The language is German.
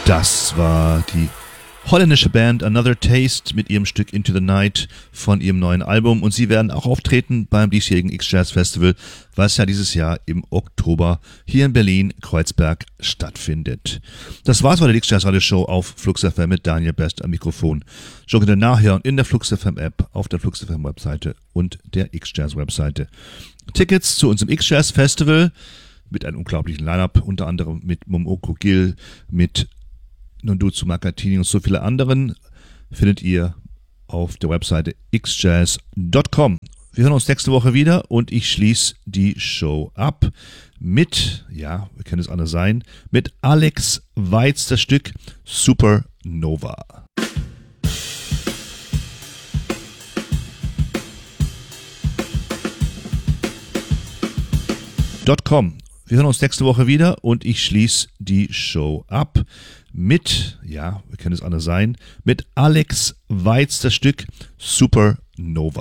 Das war die holländische Band Another Taste mit ihrem Stück Into the Night von ihrem neuen Album, und sie werden auch auftreten beim diesjährigen X-Jazz Festival, was ja dieses Jahr im Oktober hier in Berlin-Kreuzberg stattfindet. Das war's bei der X-Jazz Radio Show auf Flux FM mit Daniel Best am Mikrofon. Schon wieder nachhören in der Flux FM App, auf der Flux FM Webseite und der X-Jazz Webseite. Tickets zu unserem X-Jazz Festival mit einem unglaublichen Line-Up, unter anderem mit Momoko Gil, mit Nonduzu Makatini und so viele anderen, findet ihr auf der Webseite xjazz.com. Wir hören uns nächste Woche wieder und ich schließe die Show ab mit, ja, wie kann es anders sein, mit Alex Weitz, das Stück Supernova. .com. Wir hören uns nächste Woche wieder und ich schließe die Show ab mit, ja, wie kann es anders sein, mit Alex Weitz, das Stück Supernova.